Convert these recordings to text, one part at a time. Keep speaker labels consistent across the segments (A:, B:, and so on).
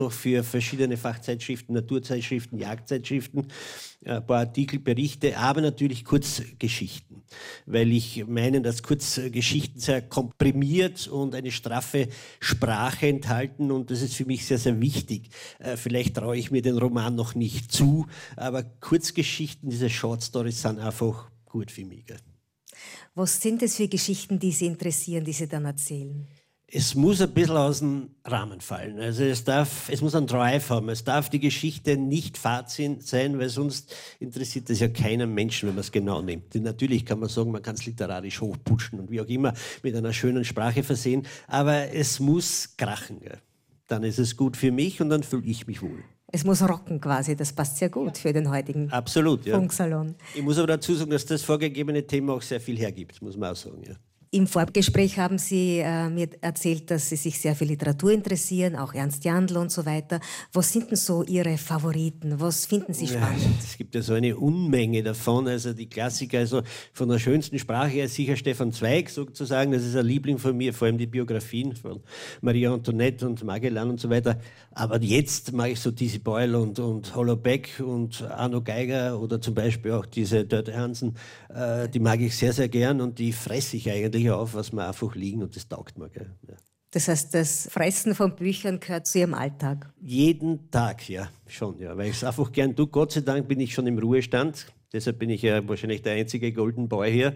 A: noch für verschiedene Fachzeitschriften, Naturzeitschriften, Jagdzeitschriften, ein paar Artikel, Berichte, aber natürlich Kurzgeschichten, weil ich meine, dass Kurzgeschichten sehr komprimiert und eine straffe Sprache enthalten und das ist für mich sehr, sehr wichtig. Vielleicht traue ich mir den Roman noch nicht zu, aber Kurzgeschichten, diese Short Stories sind einfach gut für mich.
B: Was sind das für Geschichten, die Sie interessieren, die Sie dann erzählen?
A: Es muss ein bisschen aus dem Rahmen fallen. Also es muss einen Drive haben. Es darf die Geschichte nicht Fad sein, weil sonst interessiert das ja keinen Menschen, wenn man es genau nimmt. Natürlich kann man sagen, man kann es literarisch hochputschen und wie auch immer mit einer schönen Sprache versehen, aber es muss krachen. Ja. Dann ist es gut für mich und dann fühle ich mich wohl.
B: Es muss rocken quasi, das passt sehr gut für den heutigen
A: Absolut, ja.
B: Funksalon.
A: Ich muss aber dazu sagen, dass das vorgegebene Thema auch sehr viel hergibt, muss man auch sagen. Ja.
B: Im Vorgespräch haben Sie mir erzählt, dass Sie sich sehr für Literatur interessieren, auch Ernst Jandl und so weiter. Was sind denn so Ihre Favoriten? Was finden Sie spannend?
A: Ja, es gibt ja so eine Unmenge davon. Also die Klassiker, also von der schönsten Sprache her sicher Stefan Zweig sozusagen. Das ist ein Liebling von mir, vor allem die Biografien von Marie Antoinette und Magellan und so weiter. Aber jetzt mache ich so Dizzy Boyle und Hollaback und Arno Geiger oder zum Beispiel auch diese Dörte Hansen. Die mag ich sehr, sehr gern und die fresse ich eigentlich auf, was mir einfach liegen und das taugt mir. Gell? Ja.
B: Das heißt, das Fressen von Büchern gehört zu Ihrem Alltag?
A: Jeden Tag, ja, schon, ja, weil ich es einfach gern tue. Gott sei Dank bin ich schon im Ruhestand, deshalb bin ich ja wahrscheinlich der einzige Golden Boy hier.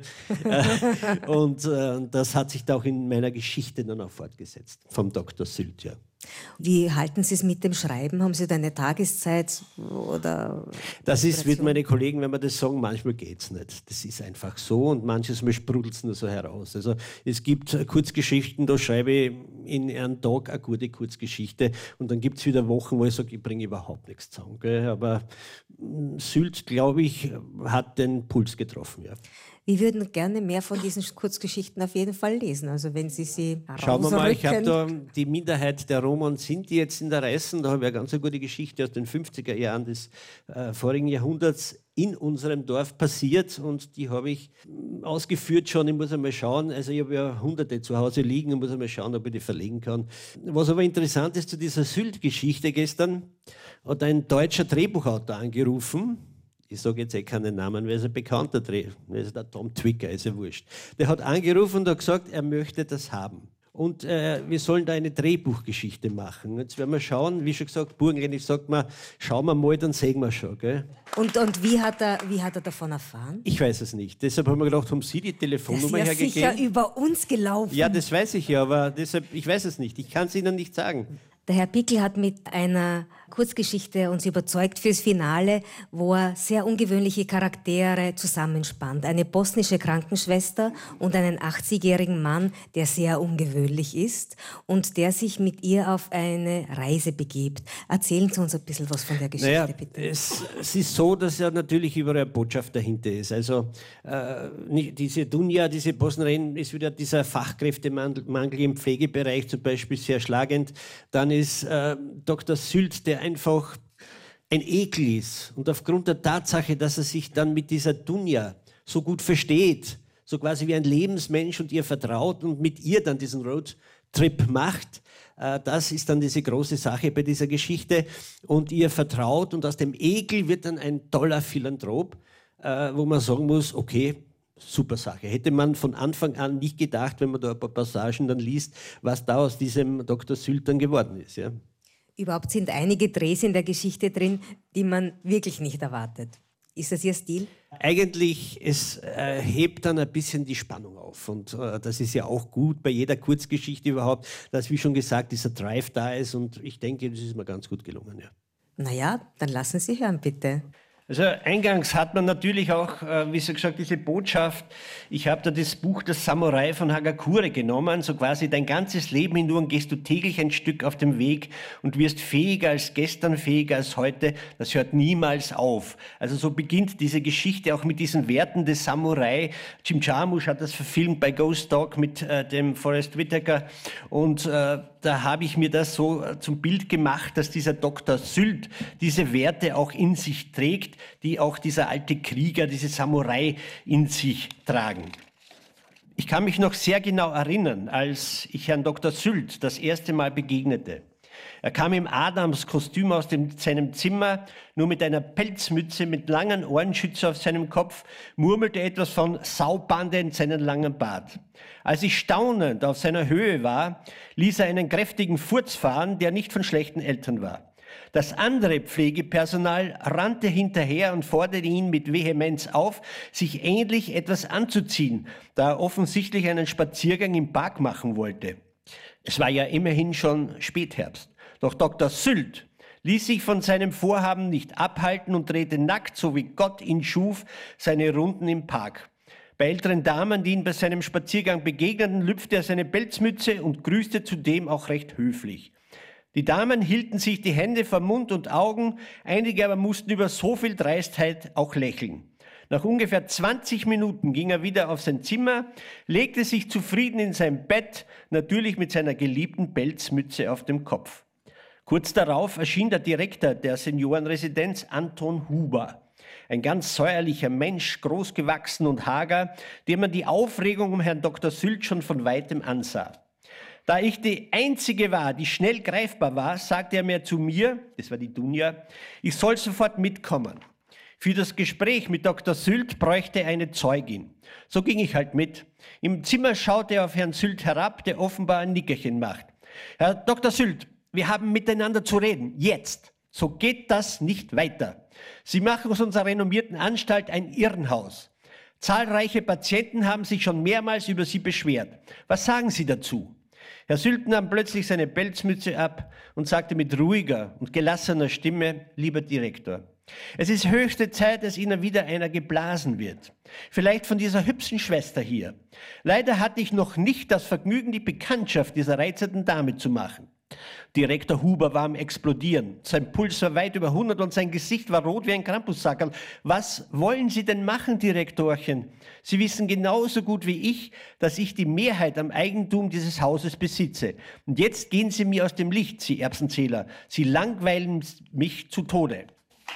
A: Und das hat sich da auch in meiner Geschichte dann auch fortgesetzt, vom Dr. Sylt, ja.
B: Wie halten Sie es mit dem Schreiben? Haben Sie da eine Tageszeit? Oder
A: das ist, wie meine Kollegen, wenn wir das sagen, manchmal geht es nicht. Das ist einfach so und manches Mal sprudelt es nur so heraus. Also es gibt Kurzgeschichten, da schreibe ich in einem Tag eine gute Kurzgeschichte und dann gibt es wieder Wochen, wo ich sage, ich bringe überhaupt nichts zusammen. Gell? Aber Sylt, glaube ich, hat den Puls getroffen. Ja.
B: Wir würden gerne mehr von diesen Kurzgeschichten auf jeden Fall lesen. Also wenn Sie sie
A: Schauen wir mal, ich habe da die Minderheit der Roma und Sinti jetzt in der Reißen. Da habe ich eine ganz gute Geschichte aus den 50er Jahren des vorigen Jahrhunderts in unserem Dorf passiert und die habe ich ausgeführt schon. Ich muss einmal schauen, also ich habe ja Hunderte zu Hause liegen und muss einmal schauen, ob ich die verlegen kann. Was aber interessant ist zu dieser Sylt-Geschichte, gestern hat ein deutscher Drehbuchautor angerufen. Ich sage jetzt keinen Namen, weil er ist ein bekannter Drehbuchautor, das ist der Tom Twicker, ist ja wurscht. Der hat angerufen und hat gesagt, er möchte das haben. Und wir sollen da eine Drehbuchgeschichte machen. Jetzt werden wir schauen, wie schon gesagt, Burgenländich sagt man, schauen wir mal, dann sehen wir schon. Gell?
B: Und wie hat er davon erfahren?
A: Ich weiß es nicht. Deshalb haben wir gedacht, haben Sie die Telefonnummer hergegeben?
B: Das ist sicher über uns gelaufen.
A: Ja, das weiß ich ja, aber deshalb, ich weiß es nicht. Ich kann es Ihnen nicht sagen.
B: Der Herr Pickel hat mit einer Kurzgeschichte uns überzeugt fürs Finale, wo er sehr ungewöhnliche Charaktere zusammenspannt. Eine bosnische Krankenschwester und einen 80-jährigen Mann, der sehr ungewöhnlich ist und der sich mit ihr auf eine Reise begibt. Erzählen Sie uns ein bisschen was von der Geschichte, bitte.
A: Es ist so, dass ja natürlich überall eine Botschaft dahinter ist. Also diese Dunja, diese Bosnierin, ist wieder dieser Fachkräftemangel im Pflegebereich zum Beispiel sehr schlagend. Dann ist Dr. Sylt, der einfach ein Ekel ist. Und aufgrund der Tatsache, dass er sich dann mit dieser Dunja so gut versteht, so quasi wie ein Lebensmensch und ihr vertraut und mit ihr dann diesen Roadtrip macht, das ist dann diese große Sache bei dieser Geschichte. Und ihr vertraut und aus dem Ekel wird dann ein toller Philanthrop, wo man sagen muss, okay, super Sache. Hätte man von Anfang an nicht gedacht, wenn man da ein paar Passagen dann liest, was da aus diesem Dr. Sylt dann geworden ist. Ja.
B: Überhaupt sind einige Drehs in der Geschichte drin, die man wirklich nicht erwartet. Ist das Ihr Stil?
A: Eigentlich, es hebt dann ein bisschen die Spannung auf. Und das ist ja auch gut bei jeder Kurzgeschichte überhaupt, dass, wie schon gesagt, dieser Drive da ist. Und ich denke, das ist mir ganz gut gelungen. Ja.
B: Naja, dann lassen Sie hören, bitte.
A: Also eingangs hat man natürlich auch, wie schon gesagt, diese Botschaft. Ich habe da das Buch Das Samurai von Hagakure genommen, so quasi dein ganzes Leben hindurch gehst du täglich ein Stück auf dem Weg und wirst fähiger als gestern, fähiger als heute. Das hört niemals auf. Also so beginnt diese Geschichte auch mit diesen Werten des Samurai. Jim Jarmusch hat das verfilmt bei Ghost Dog mit dem Forrest Whitaker und da habe ich mir das so zum Bild gemacht, dass dieser Dr. Sylt diese Werte auch in sich trägt, die auch dieser alte Krieger, diese Samurai in sich tragen. Ich kann mich noch sehr genau erinnern, als ich Herrn Dr. Sylt das erste Mal begegnete. Er kam im Adamskostüm aus seinem Zimmer, nur mit einer Pelzmütze mit langen Ohrenschützer auf seinem Kopf, murmelte etwas von Saubande in seinen langen Bart. Als ich staunend auf seiner Höhe war, ließ er einen kräftigen Furz fahren, der nicht von schlechten Eltern war. Das andere Pflegepersonal rannte hinterher und forderte ihn mit Vehemenz auf, sich endlich etwas anzuziehen, da er offensichtlich einen Spaziergang im Park machen wollte. Es war ja immerhin schon Spätherbst. Doch Dr. Sylt ließ sich von seinem Vorhaben nicht abhalten und drehte nackt, so wie Gott ihn schuf, seine Runden im Park. Bei älteren Damen, die ihm bei seinem Spaziergang begegneten, lüpfte er seine Pelzmütze und grüßte zudem auch recht höflich. Die Damen hielten sich die Hände vor Mund und Augen, einige aber mussten über so viel Dreistheit auch lächeln. Nach ungefähr 20 Minuten ging er wieder auf sein Zimmer, legte sich zufrieden in sein Bett, natürlich mit seiner geliebten Pelzmütze auf dem Kopf. Kurz darauf erschien der Direktor der Seniorenresidenz, Anton Huber. Ein ganz säuerlicher Mensch, groß gewachsen und hager, dem man die Aufregung um Herrn Dr. Sylt schon von weitem ansah. Da ich die Einzige war, die schnell greifbar war, sagte er mir zu mir, das war die Dunja, ich soll sofort mitkommen. Für das Gespräch mit Dr. Sylt bräuchte er eine Zeugin. So ging ich halt mit. Im Zimmer schaute er auf Herrn Sylt herab, der offenbar ein Nickerchen macht. Herr Dr. Sylt, wir haben miteinander zu reden. Jetzt. So geht das nicht weiter. Sie machen aus unserer renommierten Anstalt ein Irrenhaus. Zahlreiche Patienten haben sich schon mehrmals über Sie beschwert. Was sagen Sie dazu? Herr Sylt nahm plötzlich seine Pelzmütze ab und sagte mit ruhiger und gelassener Stimme, lieber Direktor, es ist höchste Zeit, dass Ihnen wieder einer geblasen wird. Vielleicht von dieser hübschen Schwester hier. Leider hatte ich noch nicht das Vergnügen, die Bekanntschaft dieser reizenden Dame zu machen. Direktor Huber war am Explodieren. Sein Puls war weit über 100 und sein Gesicht war rot wie ein Krampussackerl. Was wollen Sie denn machen, Direktorchen? Sie wissen genauso gut wie ich, dass ich die Mehrheit am Eigentum dieses Hauses besitze. Und jetzt gehen Sie mir aus dem Licht, Sie Erbsenzähler. Sie langweilen mich zu Tode.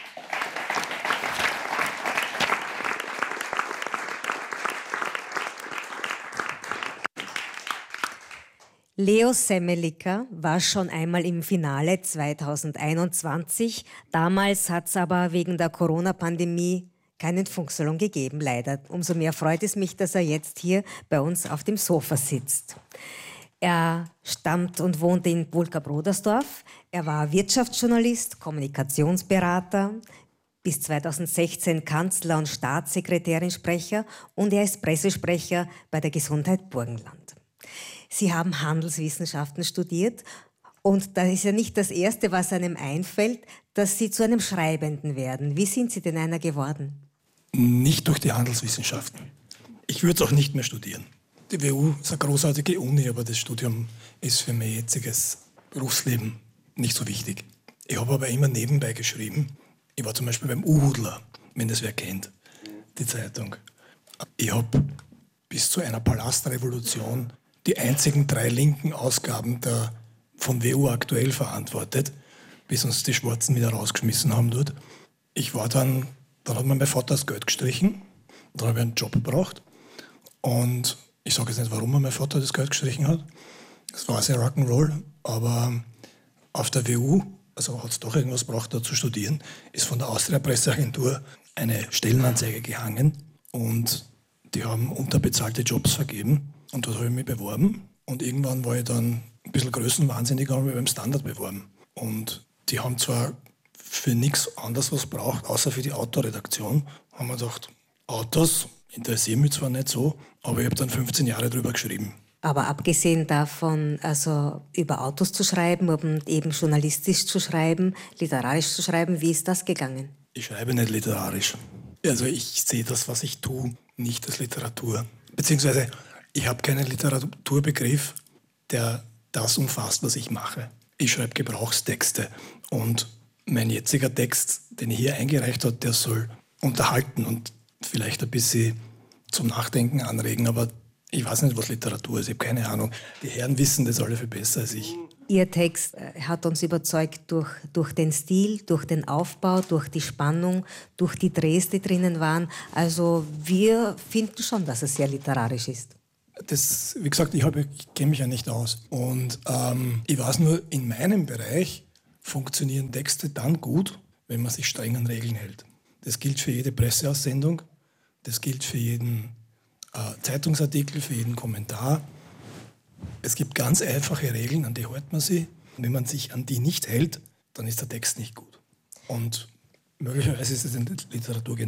B: Leo Semmelika war schon einmal im Finale 2021. Damals hat es aber wegen der Corona-Pandemie keinen Funksalon gegeben, leider. Umso mehr freut es mich, dass er jetzt hier bei uns auf dem Sofa sitzt. Er stammt und wohnt in Bulka-Brodersdorf. Er war Wirtschaftsjournalist, Kommunikationsberater, bis 2016 Kanzler- und Staatssekretärinsprecher und er ist Pressesprecher bei der Gesundheit Burgenland. Sie haben Handelswissenschaften studiert und das ist ja nicht das Erste, was einem einfällt, dass Sie zu einem Schreibenden werden. Wie sind Sie denn einer geworden?
C: Nicht durch die Handelswissenschaften. Ich würde es auch nicht mehr studieren. Die WU ist eine großartige Uni, aber das Studium ist für mein jetziges Berufsleben nicht so wichtig. Ich habe aber immer nebenbei geschrieben. Ich war zum Beispiel beim Uhudler, wenn das wer kennt, die Zeitung. Ich habe bis zu einer Palastrevolution die einzigen 3 linken Ausgaben von WU aktuell verantwortet, bis uns die Schwarzen wieder rausgeschmissen haben dort. Ich war dann hat mir mein Vater das Geld gestrichen, dann habe ich einen Job gebraucht und ich sage jetzt nicht, warum mir mein Vater das Geld gestrichen hat. Es war sehr Rock'n'Roll, aber auf der WU, also hat es doch irgendwas gebraucht, da zu studieren, ist von der Austria Presseagentur eine Stellenanzeige gehangen und die haben unterbezahlte Jobs vergeben. Und dort habe ich mich beworben und irgendwann war ich dann ein bisschen größenwahnsinnig und habe mich beim Standard beworben. Und die haben zwar für nichts anderes was braucht, außer für die Autoredaktion, haben wir gedacht, Autos interessieren mich zwar nicht so, aber ich habe dann 15 Jahre drüber geschrieben.
B: Aber abgesehen davon, also über Autos zu schreiben und eben journalistisch zu schreiben, literarisch zu schreiben, wie ist das gegangen?
C: Ich schreibe nicht literarisch. Also ich sehe das, was ich tue, nicht als Literatur. Beziehungsweise ich habe keinen Literaturbegriff, der das umfasst, was ich mache. Ich schreibe Gebrauchstexte und mein jetziger Text, den ich hier eingereicht habe, der soll unterhalten und vielleicht ein bisschen zum Nachdenken anregen, aber ich weiß nicht, was Literatur ist, ich habe keine Ahnung. Die Herren wissen das alle viel besser als ich.
B: Ihr Text hat uns überzeugt durch den Stil, durch den Aufbau, durch die Spannung, durch die Drehs, die drinnen waren. Also wir finden schon, dass es sehr literarisch ist.
C: wie gesagt, ich kenne mich ja nicht aus. Und ich weiß nur, in meinem Bereich funktionieren Texte dann gut, wenn man sich streng an Regeln hält. Das gilt für jede Presseaussendung, das gilt für jeden Zeitungsartikel, für jeden Kommentar. Es gibt ganz einfache Regeln, an die hält man sich. Wenn man sich an die nicht hält, dann ist der Text nicht gut. Und möglicherweise ist es in der Literatur genauso.